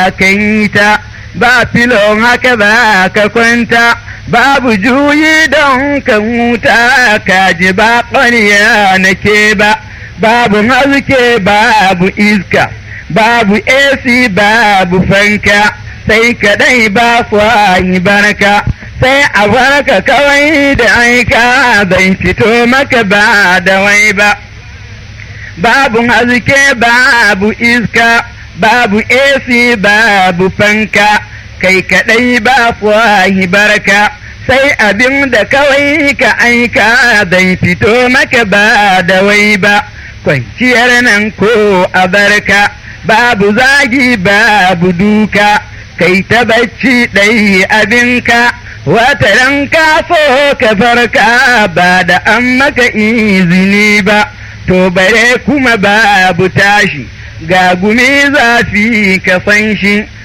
kan ta ba filon haka ba ka kwanta babu juyi don kan wuta ka ji ba ƙwaniya nake ba babu haske babu iska babu AC babu fanka sai kadai ba kwayi barka sai a barka kawai da aika bai fito maka ba da wai ba babu haske babu iska babu AC babu fanka kai kadai ba kwayi barka sai abin da kawai ka aika bai fito maka ba da wai ba kwanciyar nan ko a barka babu zagi babu duka kai ta bacci ɗai abinka wata ranka so ka farka ba da an maka izini ba to bare kuma babu tashi ga gumi zafi ka san shi